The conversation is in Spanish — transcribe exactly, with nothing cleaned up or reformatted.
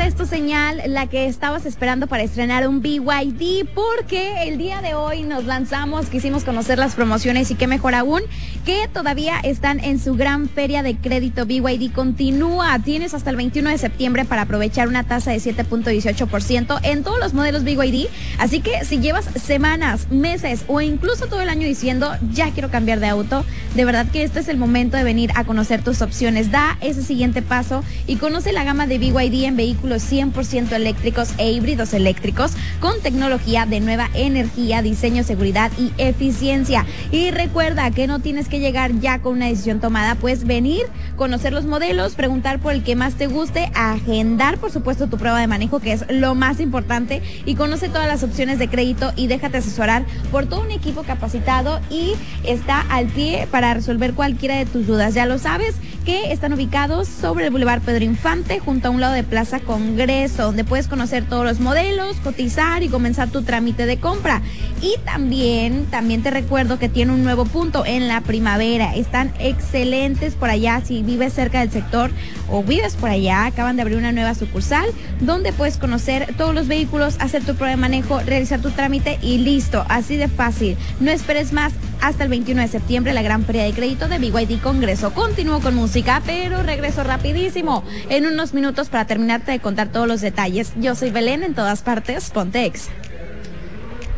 es tu señal, la que estabas esperando para estrenar un B Y D, porque el día de hoy nos lanzamos, quisimos conocer las promociones y qué mejor aún, que todavía están en su gran feria de crédito. B Y D continúa, tienes hasta el veintiuno de septiembre para aprovechar una tasa de siete punto dieciocho por ciento en todos los modelos B Y D, así que si llevas semanas, meses o incluso todo el año diciendo, ya quiero cambiar de auto, de verdad que este es el momento de venir a conocer tus opciones. Da ese siguiente paso y conoce la gama de B Y D en vehículos cien por ciento eléctricos e híbridos eléctricos con tecnología de nueva energía, diseño, seguridad y eficiencia. Y recuerda que no tienes que llegar ya con una decisión tomada, puedes venir, conocer los modelos, preguntar por el que más te guste, agendar por supuesto tu prueba de manejo, que es lo más importante, y conoce todas las opciones de crédito y déjate asesorar por todo un equipo capacitado y está al pie para resolver cualquiera de tus dudas. Ya lo sabes que están ubicados sobre el Boulevard Pedro Infante, junto a un lado de Plaza Congreso, donde puedes conocer todos los modelos, cotizar y comenzar tu trámite de compra. Y también, también te recuerdo que tiene un nuevo punto en La Primavera. Están excelentes por allá. Si vives cerca del sector o vives por allá, acaban de abrir una nueva sucursal donde puedes conocer todos los vehículos, hacer tu prueba de manejo, realizar tu trámite y listo. Así de fácil. No esperes más. Hasta el veintiuno de septiembre, la gran feria de crédito de B Y D Congreso. Continúo con música, pero regreso rapidísimo en unos minutos para terminarte de contar todos los detalles. Yo soy Belén, en todas partes, ponte Exa.